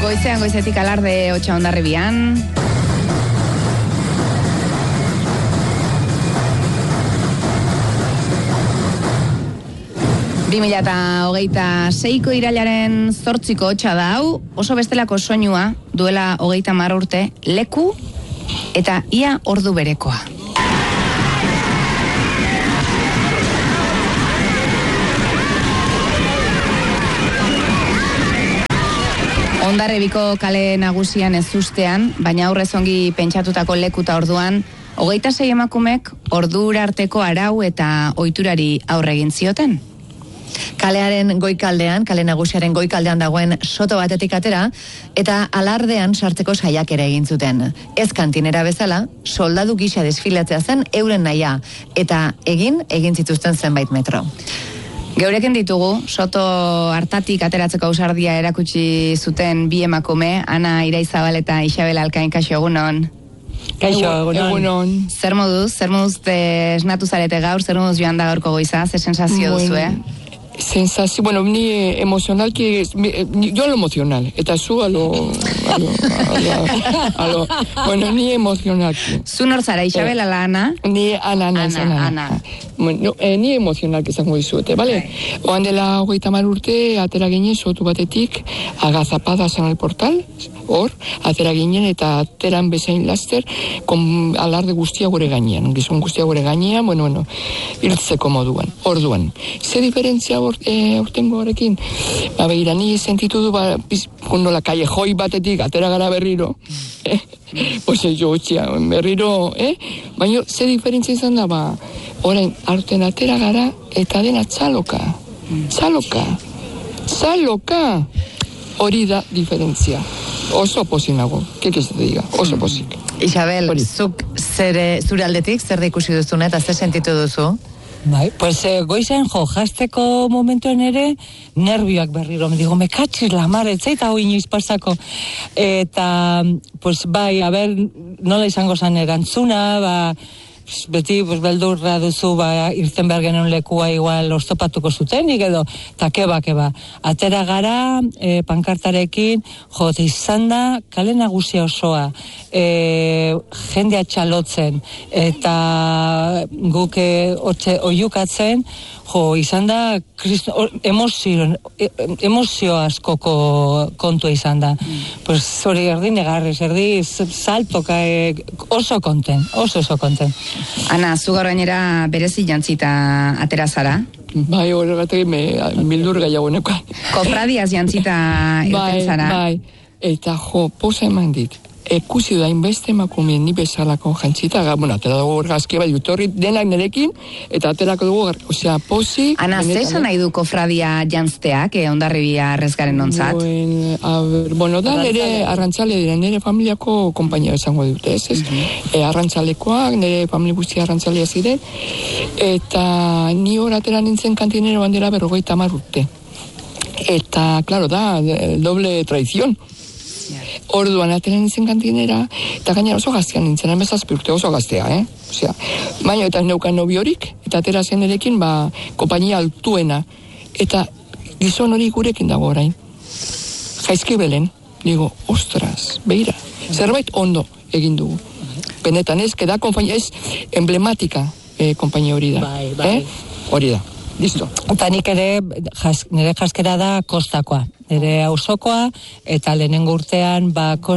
Goizetik alarde Otsa Hondarribian. ...2026ko irailaren 8ko hotsa da hau, oso bestelako soinua, duela 30 urte, leku eta ia ordu berekoa. Hondarribiko kale nagusian ez ustean, baina aurrez ongi pentsatutako lekuta orduan, 26 emakumek ordura arteko arau eta ohiturari aurre egin zioten. Kalearen goikaldean, kale nagusiaren goikaldean dagoen soto batetik atera, eta alardean sartzeko saiakera egin zuten. Ez kantinera bezala, soldadu gisa desfilatzea zen euren nahia, eta egin zituzten zenbait metro. Geurekin ditugu, soto hartatik ateratzeko ausardia erakutsi zuten bi emakume, Ana Iraizabal eta Isabel Alkain, kaixo egunon. Kaixo egunon. Zer moduz esnatu zarete gaur, zer moduz joan da gaurko goiza, ze sensazio duzu, Sensazio, bueno, ni emocionalki, yo lo emocional, eta zu bueno, ni emocionalki. Zu nor zara, Isabel ala Ana? Ni Ana. Bueno, ni emocionalki izango dizuete, bale? Oan dela 30 urte, atera ginen sotu batetik, agazapada zan el portal, hor, atera ginen eta ateran bezain laster, alarde guztia gure gainean, gizon guztia gure gainean, bueno, irtzeko moduan, orduan. Ze diferentzia ortengo horrekin? Begira, ni sentitu du, nola kallejoi batetik, atera gara berriro, pues jo, berriro, baina ze diferentzia izan da, orain, arten atera gara, eta dena txaloka, hori da diferentzia. Oso pozik nago, kekez te diga, oso pozik. Isabel, zuk zure aldetik, zer da ikusi duzun eta zer sentitu duzu? Bai, pues goizen jasteko momentuen ere nervioak berriro, me katxiz la mar, etzaita hoi inoiz pasako. Eta, pues bai, a ber, nola izango zan erantzuna, beti beldurra duzu irten behar genuen lekua igual oztopatuko zutenik edo, eta keba. Atera gara, pankartarekin, izan da, kale nagusia osoa, jendea txalotzen, eta guk oiukatzen, izan da, emozio askoko kontua izan da. Pues hori erdi negarrez, erdi saltoka, oso konten. Ana, zu gaur gainera berezi jantzita atera zara? Bai, horregatik bildur gehiago nekoan. Kofradiaz jantzita irten zara? Bai, eta posa eman dit. Ekusi da inbeste emakumeen ni bezalako jantzita, atera dugu gazke bai utorri denak nerekin, eta aterako dugu, posi... Ana, zesan nahi du kofradia jantzteak, Hondarribia arrezgaren nontzat? Bueno, da nire arrantzale dira, nire familiako kompainia esango dute, ez? Arrantzalekoak, nire familia guztia arrantzalea ziren, eta ni hor atera nintzen kantinero bandera 50 urte. Eta, claro, da, doble traición. Orduan atera nintzen kantinera, eta gainera oso gaztean nintzen, 17 urte oso gaztea, baina eta neukan nobiorik, eta atera zen erekin, kompainia altuena, eta gizon hori gurekin dago orain. Jaizkibelen, digo, ostras, beira, zerbait ondo egin dugu. Benetan ez, da kompainia, ez emblemática kompainia hori da. Bai. Hori da. Listo. Eta nik ere, nire jaskera da kostakoa. Nire auzokoa, eta lehenengo urtean,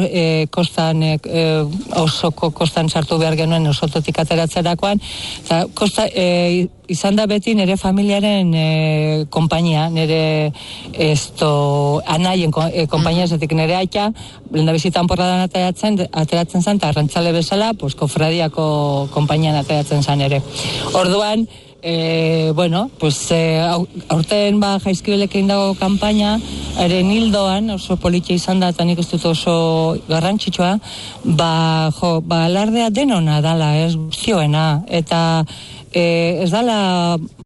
ausoko kostan sartu behar genuen osototik ateratzerakoan, eta izan da beti nire familiaren kompainia, nire anaien kompainia, zetik nire aita, lenda bizitan porradan ateratzen zen, eta arrantzale bezala, kofradiako kompainian ateratzen zen ere. Orduan, aurten Jaizkibelekin dago kanpaina, eren hildoan, oso politia izan da, eta nik ez dut oso garrantzitsua, alardea denona dala, ez zioena, eta ez dala